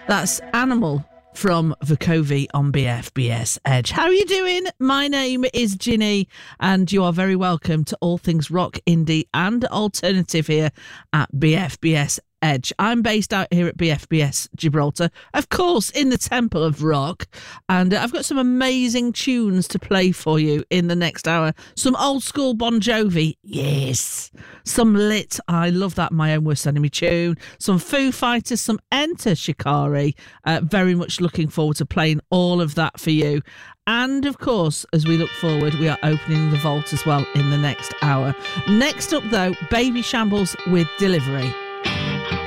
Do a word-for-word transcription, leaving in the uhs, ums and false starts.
That's Animal from Vukovi on B F B S Edge. How are you doing? My name is Ginny, and you are very welcome to all things rock, indie and alternative here at B F B S Edge. I'm based out here at B F B S Gibraltar, of course, in the Temple of Rock, and uh, I've got some amazing tunes to play for you in the next hour. Some old school Bon Jovi, yes. Some Lit, I love that My Own Worst Enemy tune. Some Foo Fighters, some Enter Shikari. Uh, very much looking forward to playing all of that for you. And of course, as we look forward, we are opening the vault as well in the next hour. Next up, though, Baby Shambles with Delivery.